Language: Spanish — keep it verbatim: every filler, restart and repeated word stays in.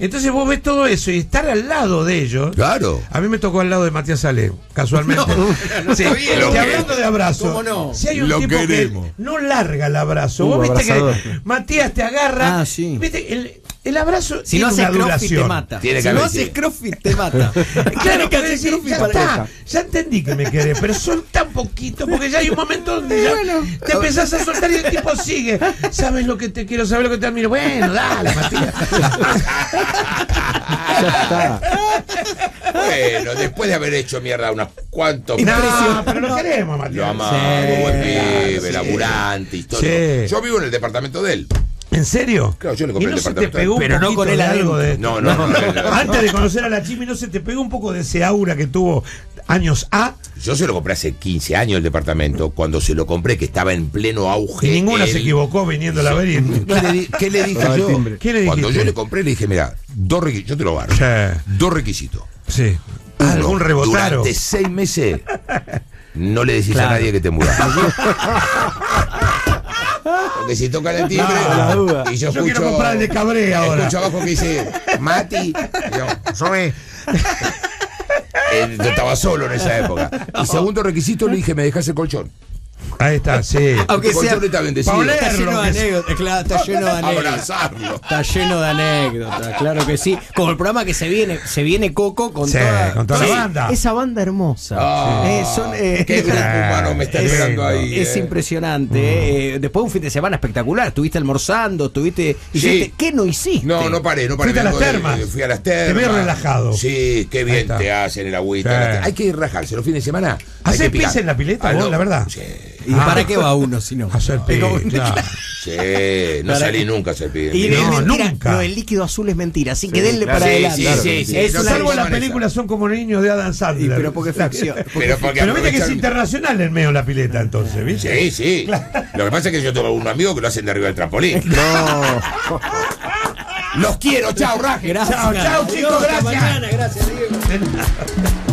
Entonces vos ves todo eso y estar al lado de ellos. Claro. A mí me tocó al lado de Matías Ale, casualmente. No, no sí, está bien, que lo hablando de abrazo, ¿cómo no? si hay un Lo tipo queremos. que no larga el abrazo, Uh, vos viste abrazador. que Matías te agarra, Ah, sí. viste, el, el abrazo Si no tiene haces una crossfit te duración. mata. Tiene Si que no haber- haces sí. crossfit te mata. Claro, que que hacer decís, crossfit ya para está, ya entendí que me querés, pero soltá un poquito, porque ya hay un momento donde ya te empezás a soltar y el tipo sigue. ¿Sabes lo que te quiero? ¿Sabes lo que te admiro? Bueno, dale, Matías. Ya está. Bueno, después de haber hecho mierda unos cuantos No, pero lo queremos, Matías. Lo amamos, Sí, buen pibe, sí. laburante, histórico. Sí. Yo vivo en el departamento de él. ¿En serio? Claro, yo le ¿Y compré no el se te departamento. pegó un Pero no poquito con él de algo de No, no, no, no, no. Antes de conocer a la Chimi, ¿no se te pegó un poco de ese aura que tuvo años A? Yo se lo compré hace quince años el departamento. Cuando se lo compré, que estaba en pleno auge. Y ninguna él- se equivocó viniendo a la ver y... ¿Qué le, di- qué le dije Tocaba el yo? timbre. ¿Qué le Cuando dijiste? yo le compré, le dije, mira, dos requisitos. Yo te lo barro. Sí. Dos requisitos. Sí. Uno, ¿Algún rebotaro? Durante seis meses no le decís Claro. a nadie que te mudas. Porque si tocan el timbre No, la duda. y yo, Yo escucho, quiero comprar el de Cabré ahora. escucho abajo que dice Mati, yo, soy. Eh, yo estaba solo en esa época. Y segundo requisito le dije, me dejás el colchón. Ahí está, sí. Aunque El sea. colchón está bendecido. Paulé. Está lleno de Lo que sea. anécdotas, claro, está lleno de anécdotas. Abrazarlo. Está lleno de anécdotas, claro que sí. Como el programa que se viene, se viene Coco con Sí, toda, con toda la banda. Esa banda hermosa. Ah, Eh, son, eh, qué grupo humano me está es esperando lindo. ahí. Es eh. impresionante. eh. Después de un fin de semana espectacular. Estuviste almorzando, estuviste. hiciste- Sí. ¿Qué no hiciste? No, no paré, no paré. Fuiste a las Vengo de- termas. de- Fui a las termas. Te veo relajado. Sí, qué Ahí bien está. te hacen el agüita. Sí. las termas. Hay que ir rajarse los fines de semana. hay ¿Hacés que picar. pis en la pileta Ah, vos, no. la verdad? Sí. ¿Y Ah. para qué va uno si no? Hacer pis, Pero- claro. Sí, no Para- salí nunca a hacer pis. Y No, es mentira, nunca. no, el líquido azul es mentira, así que Sí, denle claro. para Sí, adelante. sí, Claro, sí, sí, sí. Es No una- Salvo la toman película esa. Son como niños de Adam Y, Sandler. pero porque fue acción. Pero porque Pero viste que es aprovechan- internacional el medio de la pileta, entonces, ¿viste? Sí, sí. Lo que pasa es que yo tengo un amigo que lo hacen de arriba del trampolín. No. Los quiero, chao, raje. Gracias. Chao, chao, chicos, Hasta gracias. mañana, gracias, Diego. De nada.